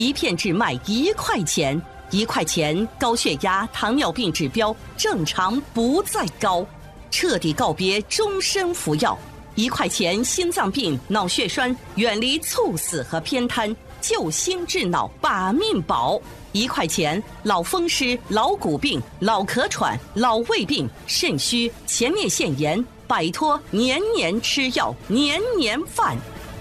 一片只卖1块钱，1块钱高血压、糖尿病指标正常不再高，彻底告别终身服药。1块钱心脏病、脑血栓远离猝死和偏瘫，救心治脑把命保。1块钱老风湿、老骨病、老咳喘、老胃病、肾虚、前列腺炎，摆脱年年吃药、年年犯。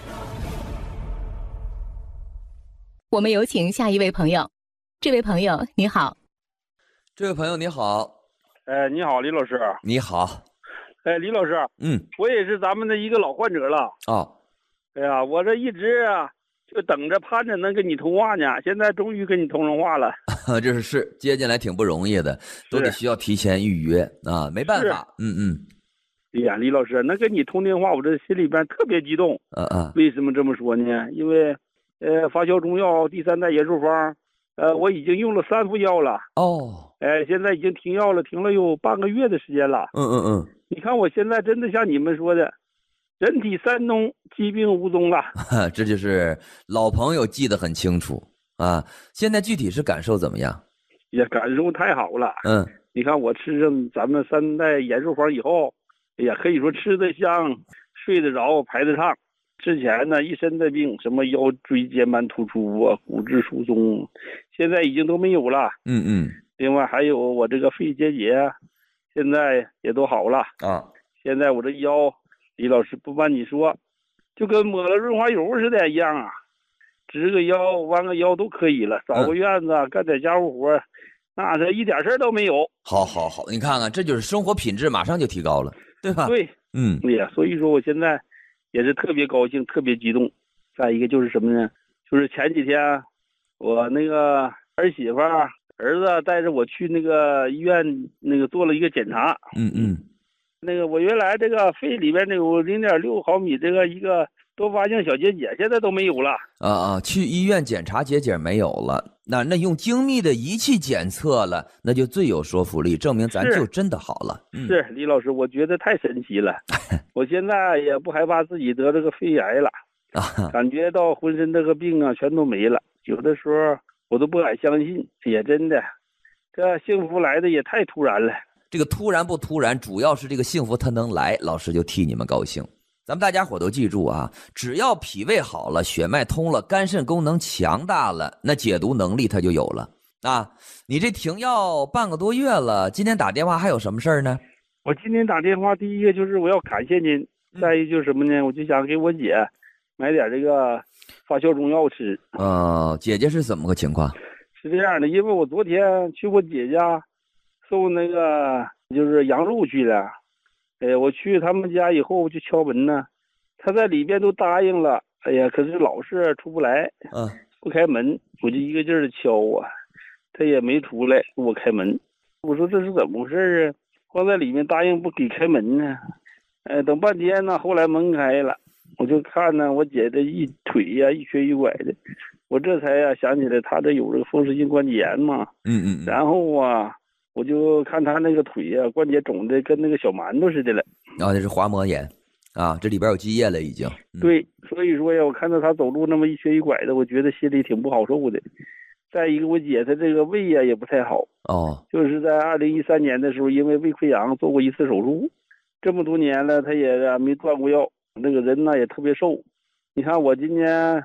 我们有请下一位朋友。这位朋友你好。 这位朋友你好。 你好，李老师。 你好。 李老师。我也是咱们的一个老患者了。 哦。 哎呀，我这一直啊就等着盼着能跟你通话呢，现在终于跟你通上话了。 这是接进来挺不容易的，都得需要提前预约啊，没办法。 哎呀，李老师，能跟你通电话，我这心里边特别激动。为什么这么说呢？因为发酵中药第3代延寿方，我已经用了3副药了。现在已经停药了，停了有半个月的时间了。你看我现在真的像你们说的，人体3通，疾病无踪了。 这就是老朋友记得很清楚啊。现在具体是感受怎么样？ 也感受太好了。你看我吃上咱们3代延寿方以后，哎呀，可以说吃得香，睡得着，排得畅。之前呢，一身的病，什么腰椎间盘突出啊、骨质疏松，现在已经都没有了。另外还有我这个肺结节，现在也都好了。现在我这腰，李老师不瞒你说，就跟抹了润滑油似的一样啊，直个腰、弯个腰都可以了，扫个院子，干点家务活，那这一点事儿都没有。 好，你看看，这就是生活品质马上就提高了，对吧？ 对。对呀，所以说我现在也是特别高兴，特别激动。再一个就是什么呢？就是前几天我那个儿媳妇儿子带着我去那个医院那个做了一个检查。那个我原来这个肺里边有0.6毫米这个一个多发性小结节，现在都没有了。 去医院检查结节没有了，那用精密的仪器检测了，那就最有说服力，证明咱就真的好了。 是李老师，我觉得太神奇了。我现在也不害怕自己得这个肺癌了，感觉到浑身这个病啊全都没了。有的时候我都不敢相信，也真的，这幸福来的也太突然了。 这个突然不突然，主要是这个幸福它能来，老师就替你们高兴。咱们大家伙都记住啊，只要脾胃好了，血脉通了，肝肾功能强大了，那解毒能力它就有了啊。你这停药半个多月了，今天打电话还有什么事儿呢？ 我今天打电话，第一个就是我要感谢您，再一个就是什么呢？我就想给我姐买点这个发酵中药吃。 姐姐是怎么个情况？ 是这样的，因为我昨天去我姐家送那个就是羊肉去了。我去他们家以后就敲门呢，他在里边都答应了，哎呀，可是老是出不来，不开门，我就一个劲儿的敲啊，他也没出来给我开门。我说这是怎么回事啊？光在里面答应不给开门呢？等半天呢，后来门开了，我就看呢，我姐这一腿呀一瘸一拐的，我这才想起来她这有这个风湿性关节炎嘛。然后啊，我就看他那个腿啊，关节肿的跟那个小馒头似的了。 这是滑膜炎啊，这里边有积液了已经。 对，所以说呀，我看到他走路那么一瘸一拐的，我觉得心里挺不好受的。再一个，我姐她这个胃呀也不太好。就是在2013年的时候，因为胃溃疡做过一次手术，这么多年了，她也没断过药。那个人呢也特别瘦。你看我今年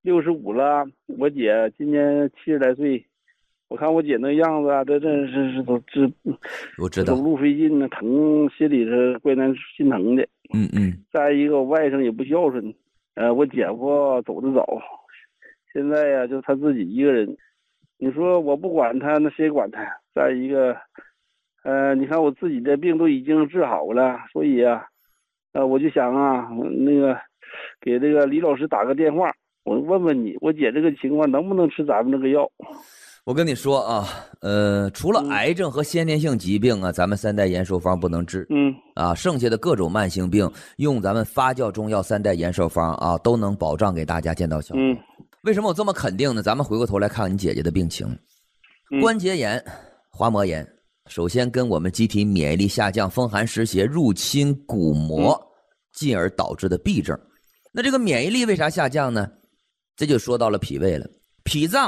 65了，我姐今年70来岁。我看我姐那样子啊，这真是都我知道走路费劲呢，疼，心里是怪难心疼的。再一个，我外甥也不孝顺，我姐夫走得早，现在呀就他自己一个人，你说我不管他，那谁管他？再一个，你看我自己的病都已经治好了，所以啊，我就想啊，那个给这个李老师打个电话，我问问你，我姐这个情况能不能吃咱们这个药？ 我跟你说啊，除了癌症和先天性疾病啊，咱们3代延寿方不能治。剩下的各种慢性病，用咱们发酵中药3代延寿方啊，都能保障给大家见到效果。为什么我这么肯定呢？咱们回过头来看你姐姐的病情，关节炎、滑膜炎，首先跟我们机体免疫力下降、风寒湿邪入侵骨膜，进而导致的痹症。那这个免疫力为啥下降呢？这就说到了脾胃了。 脾脏